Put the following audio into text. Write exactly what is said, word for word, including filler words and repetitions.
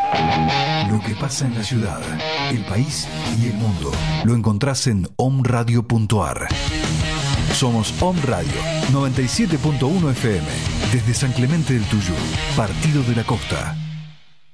Lo que pasa en la ciudad, el país y el mundo lo encontrás en om radio punto a r. Somos Om Radio noventa y siete punto uno F M desde San Clemente del Tuyú, Partido de la Costa.